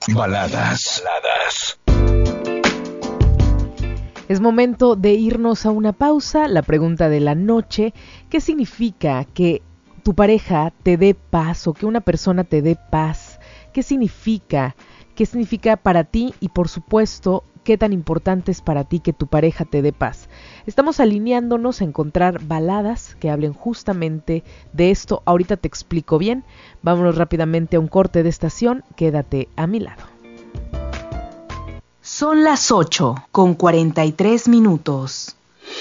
Baladas. Es momento de irnos a una pausa. La pregunta de la noche: ¿qué significa que tu pareja te dé paz o que una persona te dé paz? ¿Qué significa? ¿Qué significa para ti? Y por supuesto, ¿qué tan importante es para ti que tu pareja te dé paz? Estamos alineándonos a encontrar baladas que hablen justamente de esto. Ahorita te explico bien. Vámonos rápidamente a un corte de estación. Quédate a mi lado. Son las 8:43.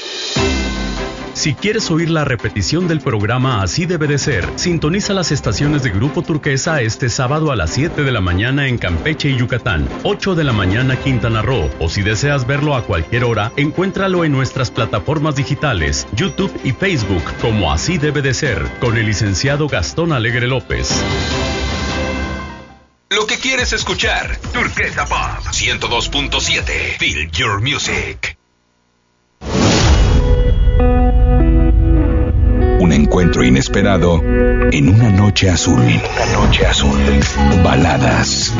Si quieres oír la repetición del programa Así debe de ser, sintoniza las estaciones de Grupo Turquesa este sábado a las 7 de la mañana en Campeche y Yucatán, 8 de la mañana Quintana Roo, o si deseas verlo a cualquier hora, encuéntralo en nuestras plataformas digitales, YouTube y Facebook como Así debe de ser, con el licenciado Gastón Alegre López. Lo que quieres escuchar, Turquesa Pop 102.7. Feel your music. Un encuentro inesperado en una noche azul. Baladas.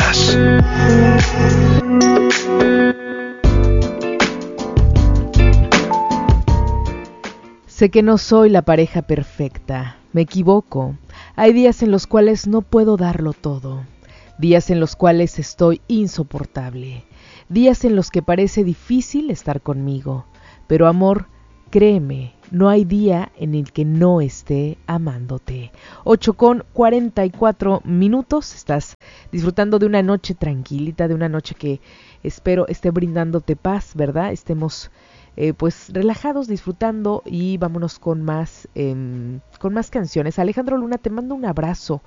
Sé que no soy la pareja perfecta. Me equivoco. Hay días en los cuales no puedo darlo todo. Días en los cuales estoy insoportable. Días en los que parece difícil estar conmigo. Pero amor, créeme, no hay día en el que no esté amándote. 8:44. Estás disfrutando de una noche tranquilita, de una noche que espero esté brindándote paz, ¿verdad? Estemos pues relajados, disfrutando, y vámonos con más canciones. Alejandro Luna, te mando un abrazo.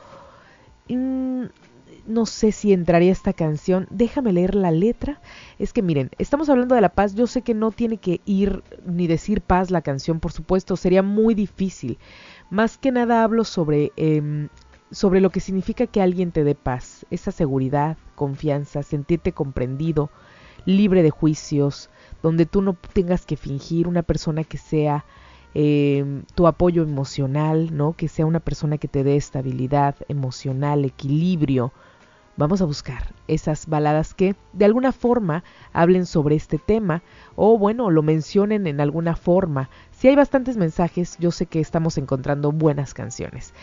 No sé si entraría esta canción. Déjame leer la letra. Es que miren, estamos hablando de la paz. Yo sé que no tiene que ir ni decir paz la canción, por supuesto. Sería muy difícil. Más que nada hablo sobre lo que significa que alguien te dé paz. Esa seguridad, confianza, sentirte comprendido, libre de juicios, donde tú no tengas que fingir. Una persona que sea tu apoyo emocional, ¿no? Que sea una persona que te dé estabilidad emocional, equilibrio. Vamos a buscar esas baladas que de alguna forma hablen sobre este tema, o bueno, lo mencionen en alguna forma. Si hay bastantes mensajes, yo sé que estamos encontrando buenas canciones.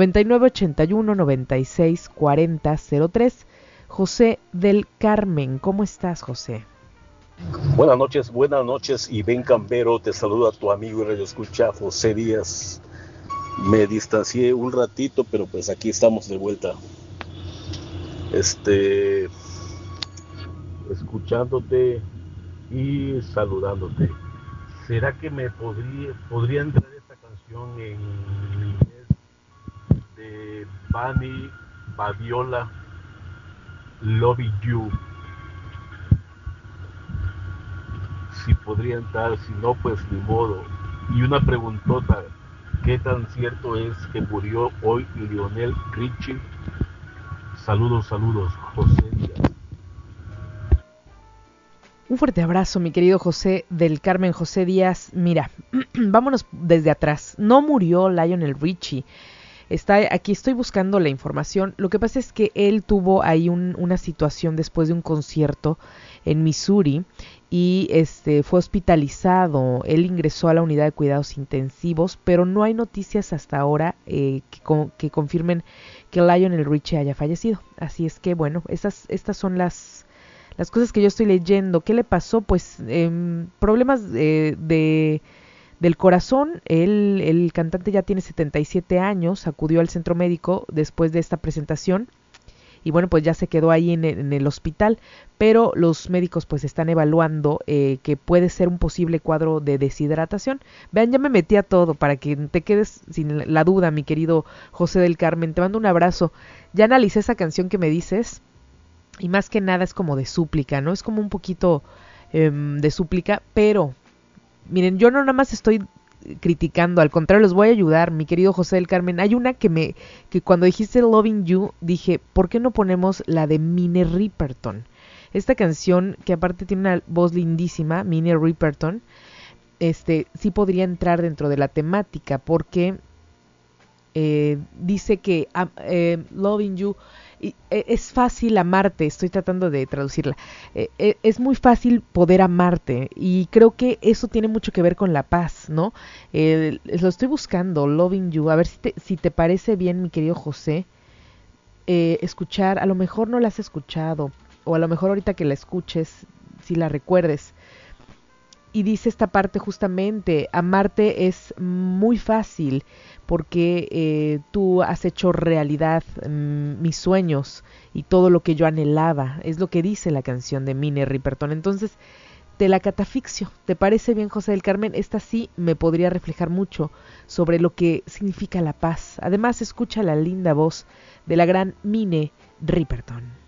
9981-964003. José del Carmen, ¿cómo estás, José? Buenas noches, y Ben Campero, te saluda tu amigo y radioescucha José Díaz. Me distancié un ratito, pero pues aquí estamos de vuelta. Escuchándote y saludándote. ¿Será que me podría entrar esta canción en inglés de Bunny Babiola, Loving You? Si podría entrar, si no, pues ni modo. Y una preguntota: ¿qué tan cierto es que murió hoy Lionel Richie? Saludos, José Díaz. Un fuerte abrazo, mi querido José del Carmen. José Díaz, mira, vámonos desde atrás. No murió Lionel Richie. Aquí estoy buscando la información. Lo que pasa es que él tuvo ahí una situación después de un concierto en Missouri y fue hospitalizado. Él ingresó a la unidad de cuidados intensivos, pero no hay noticias hasta ahora que confirmen que Lionel Richie haya fallecido. Así es que bueno, estas son las cosas que yo estoy leyendo. ¿Qué le pasó? Pues problemas del corazón. El cantante ya tiene 77 años, acudió al centro médico después de esta presentación y bueno, pues ya se quedó ahí en el hospital, pero los médicos pues están evaluando que puede ser un posible cuadro de deshidratación. Vean, ya me metí a todo para que te quedes sin la duda, mi querido José del Carmen. Te mando un abrazo. Ya analicé esa canción que me dices y más que nada es como de súplica, ¿no? Es como un poquito de súplica, pero miren, yo no nada más estoy criticando, al contrario, les voy a ayudar, mi querido José del Carmen. Hay una que cuando dijiste Loving You, dije, ¿por qué no ponemos la de Minnie Riperton? Esta canción, que aparte tiene una voz lindísima, Minnie Riperton, sí podría entrar dentro de la temática, porque dice que loving you, es fácil amarte, estoy tratando de traducirla, es muy fácil poder amarte, y creo que eso tiene mucho que ver con la paz, ¿no? Lo estoy buscando, loving you, a ver si te parece bien, mi querido José, escuchar, a lo mejor no la has escuchado, o a lo mejor ahorita que la escuches, si la recuerdes. Y dice esta parte justamente, amarte es muy fácil porque tú has hecho realidad mis sueños y todo lo que yo anhelaba. Es lo que dice la canción de Minnie Riperton. Entonces, te la catafixio. ¿Te parece bien, José del Carmen? Esta sí me podría reflejar mucho sobre lo que significa la paz. Además, escucha la linda voz de la gran Minnie Riperton.